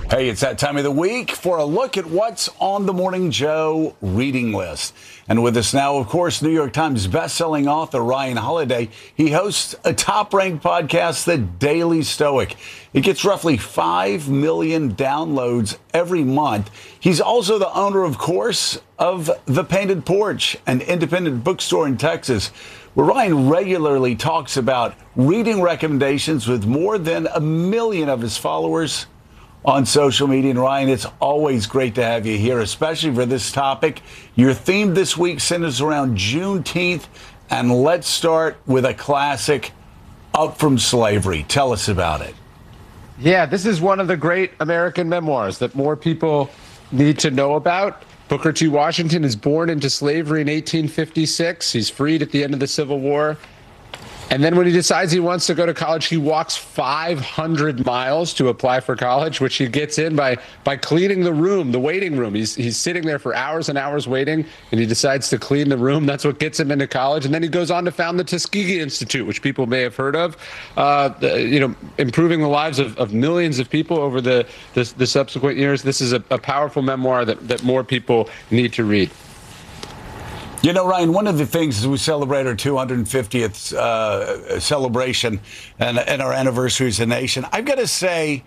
Hey, it's that time of the week for a look at what's on the Morning Joe reading list. And with us now, of course, New York Times bestselling author Ryan Holiday. He hosts a top-ranked podcast, The Daily Stoic. It gets roughly 5 million downloads every month. He's also the owner, of course, of The Painted Porch, an independent bookstore in Texas, where Ryan regularly talks about reading recommendations with more than 1 million of his followers on social media. And Ryan, it's always great to have you here, especially for this topic. Your theme this week centers around Juneteenth, and let's start with a classic, Up From Slavery. Tell us about it. Yeah, this is one of the great American memoirs that more people need to know about. Booker T. Washington is born into slavery in 1856. He's freed at the end of the Civil War. And then when he decides he wants to go to college, he walks 500 miles to apply for college, which he gets in by cleaning the room, the waiting room. He's sitting there for hours and hours waiting, and he decides to clean the room. That's what gets him into college. And then he goes on to found the Tuskegee Institute, which people may have heard of, improving the lives of millions of people over the subsequent years. This is a powerful memoir that more people need to read. You know, Ryan, one of the things as we celebrate our 250th celebration and our anniversary as a nation, I've got to say,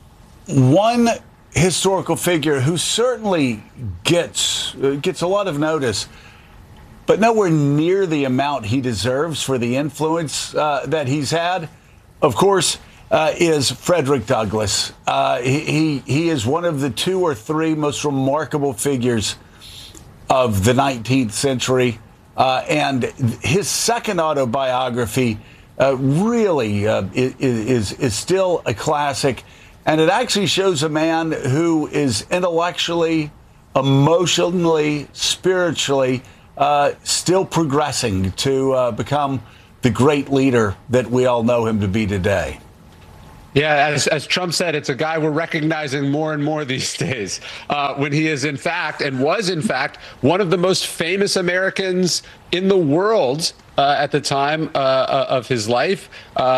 one historical figure who certainly gets a lot of notice, but nowhere near the amount he deserves for the influence that he's had, of course, is Frederick Douglass. He is one of the 2 or 3 most remarkable figures of the 19th century, and his second autobiography really is still a classic, and it actually shows a man who is intellectually, emotionally, spiritually still progressing to become the great leader that we all know him to be today. Yeah, as Trump said, it's a guy we're recognizing more and more these days, when he is in fact, and was in fact, one of the most famous Americans in the world at the time of his life,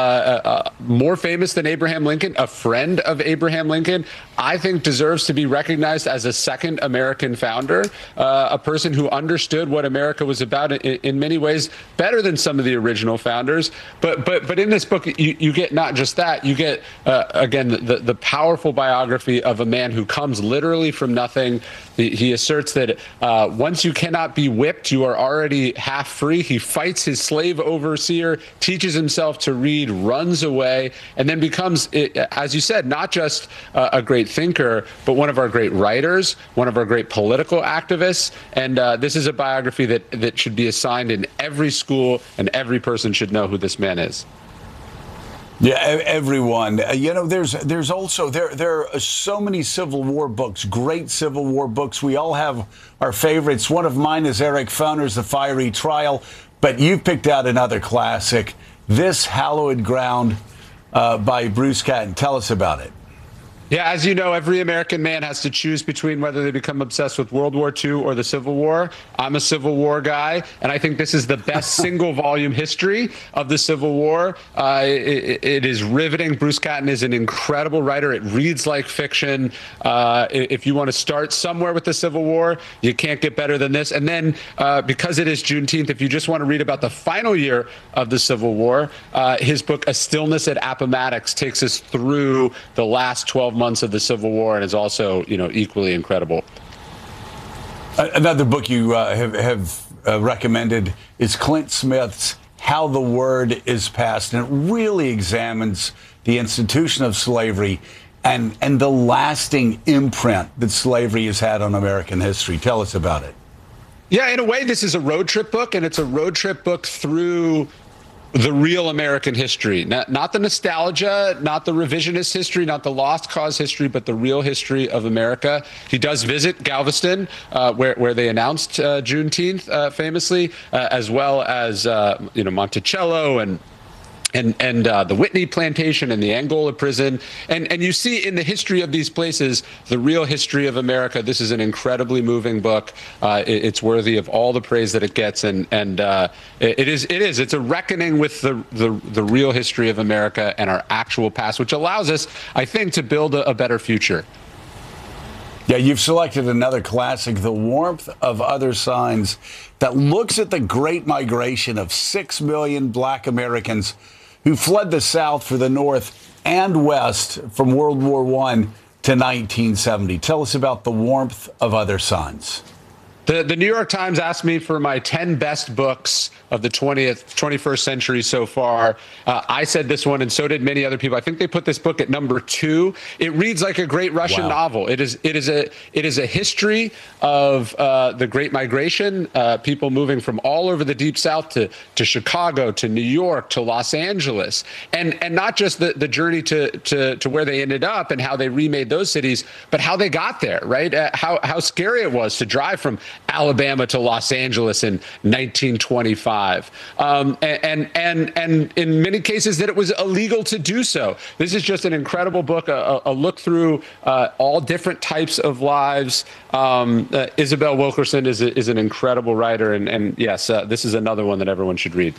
more famous than Abraham Lincoln, a friend of Abraham Lincoln. I think deserves to be recognized as a second American founder, a person who understood what America was about in many ways better than some of the original founders. But in this book, you get not just that, you get, again, the powerful biography of a man who comes literally from nothing. He asserts that once you cannot be whipped, you are already half free. He fights his slave overseer, teaches himself to read, runs away, and then becomes, as you said, not just a great thinker, but one of our great writers, one of our great political activists. And this is a biography that should be assigned in every school, and every person should know who this man is. Yeah, everyone. You know, there's also there are so many Civil War books, great Civil War books. We all have our favorites. One of mine is Eric Foner's The Fiery Trial, but you've picked out another classic, This Hallowed Ground by Bruce Catton. Tell us about it. Yeah, as you know, every American man has to choose between whether they become obsessed with World War II or the Civil War. I'm a Civil War guy, and I think this is the best single-volume history of the Civil War. It is riveting. Bruce Catton is an incredible writer. It reads like fiction. If you want to start somewhere with the Civil War, you can't get better than this. And then, because it is Juneteenth, if you just want to read about the final year of the Civil War, his book, A Stillness at Appomattox, takes us through the last 12 months of the Civil War, and is also, equally incredible. Another book you have recommended is Clint Smith's How the Word is Passed, and it really examines the institution of slavery and the lasting imprint that slavery has had on American history. Tell us about it. Yeah, in a way, this is a road trip book, and it's a road trip book through the real American history, not the nostalgia, not the revisionist history, not the lost cause history, but the real history of America. He does visit Galveston, where they announced Juneteenth famously, as well as Monticello and the Whitney plantation and the Angola prison. And you see in the history of these places, the real history of America. This is an incredibly moving book. It's worthy of all the praise that it gets. And it's a reckoning with the real history of America and our actual past, which allows us, I think, to build a better future. Yeah, you've selected another classic, The Warmth of Other Signs, that looks at the great migration of 6 million black Americans who fled the South for the North and West from World War I to 1970. Tell us about The Warmth of Other Signs. The New York Times asked me for my 10 best books of the 21st century so far. I said this one, and so did many other people. I think they put this book at number 2. It reads like a great Russian novel. It is a history of the Great Migration, people moving from all over the Deep South to Chicago, to New York, to Los Angeles, and not just the journey to where they ended up and how they remade those cities, but how they got there, right? How scary it was to drive from Alabama to Los Angeles in 1925, and in many cases that it was illegal to do so. This is just an incredible book, a look through all different types of lives. Isabel Wilkerson is an incredible writer, and yes, this is another one that everyone should read.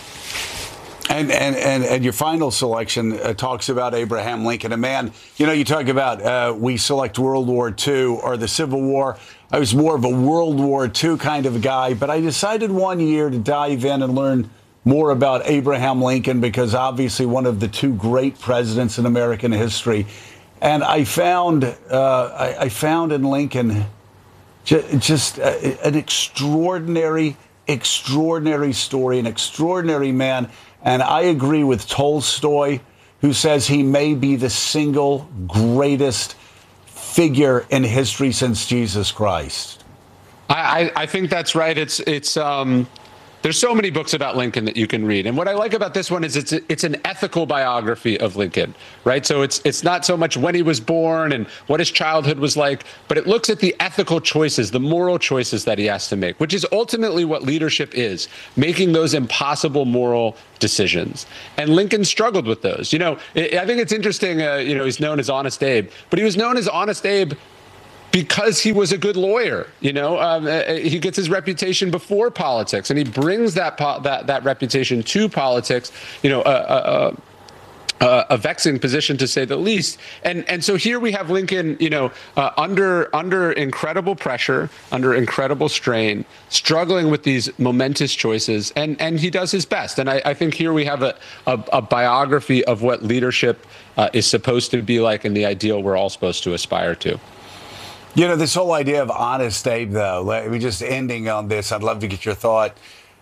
And your final selection talks about Abraham Lincoln, a man, you talk about we select World War II or the Civil War. I was more of a World War II kind of guy, but I decided one year to dive in and learn more about Abraham Lincoln because obviously one of the 2 great presidents in American history. And I found in Lincoln just an extraordinary story, an extraordinary man. And I agree with Tolstoy, who says he may be the single greatest figure in history since Jesus Christ. I think that's right. There's so many books about Lincoln that you can read. And what I like about this one is it's an ethical biography of Lincoln, right? So it's not so much when he was born and what his childhood was like, but it looks at the ethical choices, the moral choices that he has to make, which is ultimately what leadership is, making those impossible moral decisions. And Lincoln struggled with those. I think it's interesting, he's known as Honest Abe, but he was known as Honest Abe because he was a good lawyer. He gets his reputation before politics, and he brings that reputation to politics. A vexing position to say the least. And so here we have Lincoln, under incredible pressure, under incredible strain, struggling with these momentous choices, and he does his best. And I think here we have a biography of what leadership is supposed to be like and the ideal we're all supposed to aspire to. This whole idea of Honest Abe, though, we're just ending on this. I'd love to get your thought.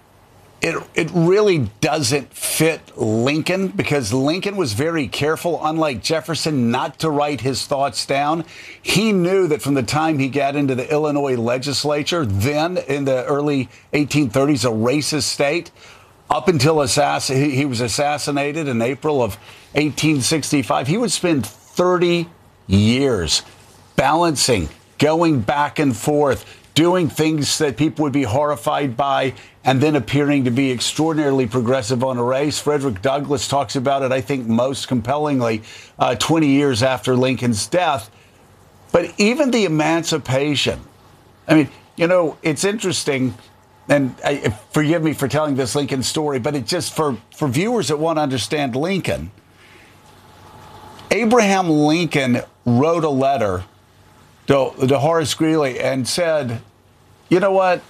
It really doesn't fit Lincoln because Lincoln was very careful, unlike Jefferson, not to write his thoughts down. He knew that from the time he got into the Illinois legislature, then in the early 1830s, a racist state, up until he was assassinated in April of 1865, he would spend 30 years balancing, going back and forth, doing things that people would be horrified by, and then appearing to be extraordinarily progressive on a race. Frederick Douglass talks about it, I think, most compellingly 20 years after Lincoln's death. But even the emancipation, it's interesting, and forgive me for telling this Lincoln story, but it just, for viewers that want to understand Lincoln, Abraham Lincoln wrote a letter to Horace Greeley and said, you know what?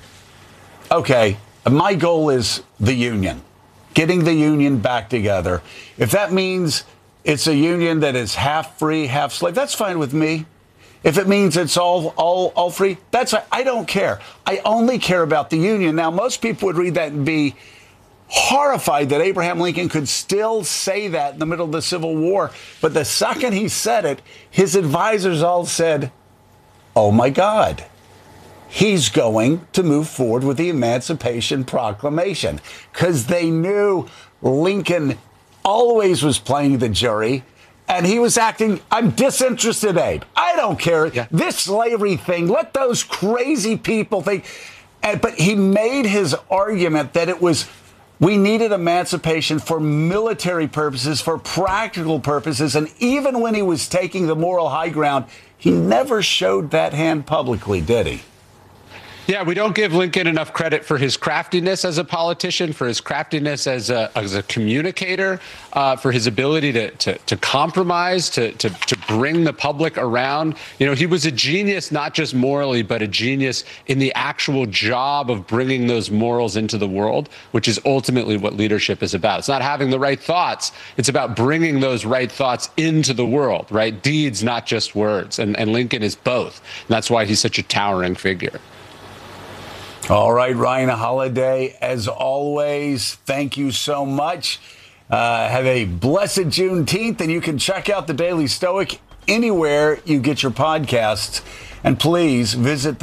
Okay, my goal is the Union, getting the Union back together. If that means it's a Union that is half free, half slave, that's fine with me. If it means it's all free, that's fine. I don't care. I only care about the Union. Now, most people would read that and be horrified that Abraham Lincoln could still say that in the middle of the Civil War. But the second he said it, his advisors all said, oh, my God, he's going to move forward with the Emancipation Proclamation, because they knew Lincoln always was playing the jury. And he was acting, I'm disinterested, Abe. I don't care. Yeah. This slavery thing, let those crazy people think. But he made his argument that we needed emancipation for military purposes, for practical purposes. And even when he was taking the moral high ground, he never showed that hand publicly, did he? Yeah, we don't give Lincoln enough credit for his craftiness as a politician, for his craftiness as a communicator, for his ability to compromise, to bring the public around. You know, he was a genius, not just morally, but a genius in the actual job of bringing those morals into the world, which is ultimately what leadership is about. It's not having the right thoughts. It's about bringing those right thoughts into the world, right? Deeds, not just words. And Lincoln is both. And that's why he's such a towering figure. All right, Ryan Holiday, as always, thank you so much. Have a blessed Juneteenth, and you can check out the Daily Stoic anywhere you get your podcasts. And please visit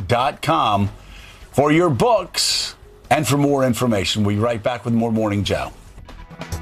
thepaintedporch.com for your books and for more information. We'll be right back with more Morning Joe.